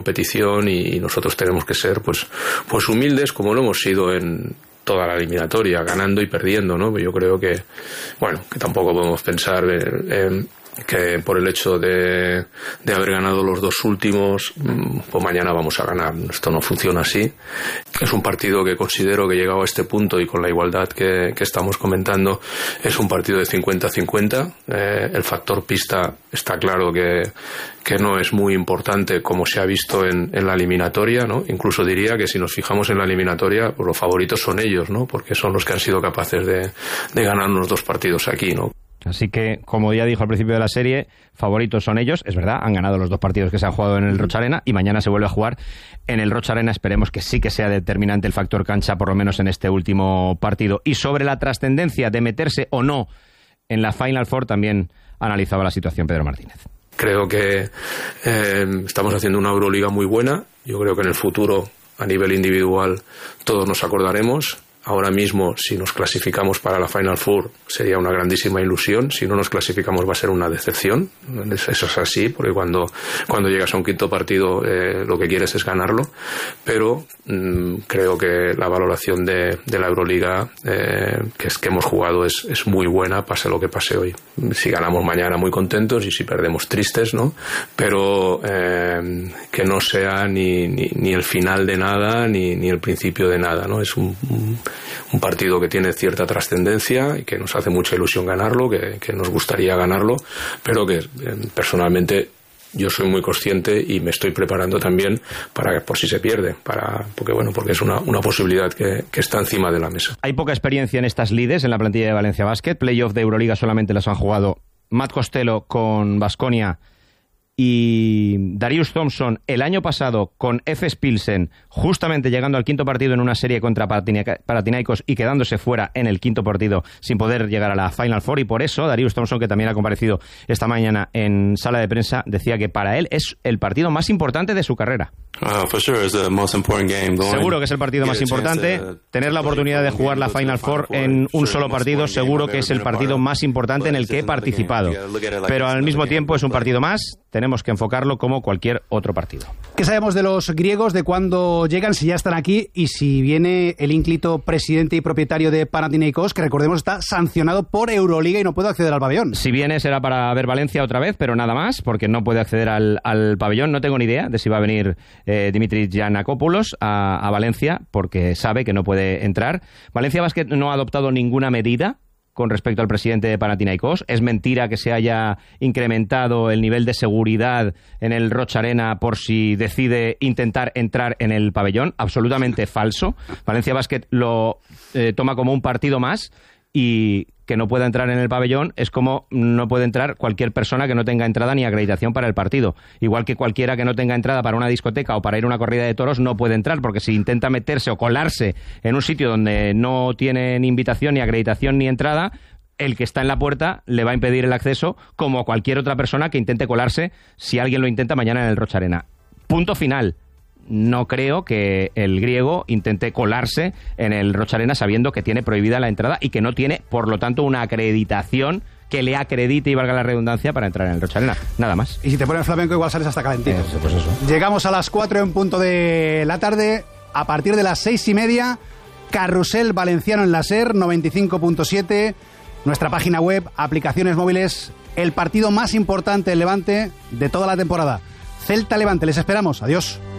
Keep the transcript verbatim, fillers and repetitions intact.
competición y, y nosotros tenemos que ser pues, pues humildes como lo hemos sido en toda la eliminatoria, ganando y perdiendo, ¿no? Yo creo que, bueno, que tampoco podemos pensar en, en que por el hecho de, de haber ganado los dos últimos, pues mañana vamos a ganar. Esto no funciona así. Es un partido que considero que llegado a este punto y con la igualdad que, que estamos comentando, es un partido de cincuenta a cincuenta. Eh, el factor pista está claro que, que no es muy importante como se ha visto en, en la eliminatoria, ¿no? Incluso diría que si nos fijamos en la eliminatoria, pues los favoritos son ellos, ¿no? Porque son los que han sido capaces de, de ganarnos dos partidos aquí, ¿no? Así que, como ya dijo al principio de la serie, favoritos son ellos, es verdad, han ganado los dos partidos que se han jugado en el Rocha Arena y mañana se vuelve a jugar en el Rocha Arena. Esperemos que sí que sea determinante el factor cancha, por lo menos en este último partido. Y sobre la trascendencia de meterse o no en la Final Four, también analizaba la situación Pedro Martínez. Creo que eh, estamos haciendo una Euroliga muy buena. Yo creo que en el futuro, a nivel individual, todos nos acordaremos. Ahora mismo, si nos clasificamos para la Final Four, sería una grandísima ilusión. Si no nos clasificamos, va a ser una decepción. Eso es así, porque cuando, cuando llegas a un quinto partido, eh, lo que quieres es ganarlo. Pero mmm, creo que la valoración de, de la Euroliga eh, que, es, que hemos jugado es, es muy buena, pase lo que pase hoy. Si ganamos mañana, muy contentos, y si perdemos, tristes, ¿no? Pero eh, que no sea ni, ni, ni el final de nada, ni, ni el principio de nada, ¿no? Es un, un un partido que tiene cierta trascendencia y que nos hace mucha ilusión ganarlo, que, que nos gustaría ganarlo, pero que eh, personalmente yo soy muy consciente y me estoy preparando también para por si se pierde, para porque bueno porque es una, una posibilidad que, que está encima de la mesa. Hay poca experiencia en estas lides en la plantilla de Valencia Basket. Playoff de Euroliga solamente las han jugado Matt Costello con Baskonia y Darius Thompson el año pasado con Efes Pilsen, justamente llegando al quinto partido en una serie contra Panathinaikos y quedándose fuera en el quinto partido sin poder llegar a la Final Four. Y por eso Darius Thompson, que también ha comparecido esta mañana en sala de prensa, decía que para él es el partido más importante de su carrera. Uh, for sure, it's the most important game going. Seguro que es el partido más importante. Tener la oportunidad de jugar la Final Four en un solo partido, seguro que es el partido más importante en el que he participado. Pero al mismo tiempo es un partido más. Tenemos que enfocarlo como cualquier otro partido. ¿Qué sabemos de los griegos, de cuándo llegan, si ya están aquí y si viene el ínclito presidente y propietario de Panathinaikos, que recordemos está sancionado por Euroliga y no puede acceder al pabellón? Si viene será para ver Valencia otra vez, pero nada más, porque no puede acceder al, al pabellón. No tengo ni idea de si va a venir eh, Dimitris Giannakopoulos a, a Valencia, porque sabe que no puede entrar. Valencia Basket no ha adoptado ninguna medida con respecto al presidente de Panathinaikos. Es mentira que se haya incrementado el nivel de seguridad en el Rocha Arena por si decide intentar entrar en el pabellón. Absolutamente falso. Valencia Basket lo eh, toma como un partido más, y que no pueda entrar en el pabellón es como no puede entrar cualquier persona que no tenga entrada ni acreditación para el partido. Igual que cualquiera que no tenga entrada para una discoteca o para ir a una corrida de toros no puede entrar, porque si intenta meterse o colarse en un sitio donde no tiene ni invitación, ni acreditación, ni entrada, el que está en la puerta le va a impedir el acceso, como a cualquier otra persona que intente colarse si alguien lo intenta mañana en el Rocha Arena. Punto final. No creo que el griego intente colarse en el Rocha Arena sabiendo que tiene prohibida la entrada y que no tiene, por lo tanto, una acreditación que le acredite, y valga la redundancia, para entrar en el Rocha Arena. Nada más. Y si te ponen flamenco igual sales hasta calentito. Eso, pues eso. Llegamos a las cuatro en punto de la tarde. A partir de las seis y media, Carrusel Valenciano en la SER noventa y cinco punto siete. Nuestra página web, aplicaciones móviles, el partido más importante del Levante de toda la temporada. Celta Levante, les esperamos. Adiós.